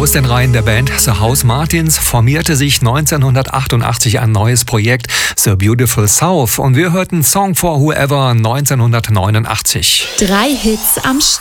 Aus den Reihen der Band The House Martins formierte sich 1988 ein neues Projekt, The Beautiful South, und wir hörten Song for Whoever 1989. 3 Hits am Stück.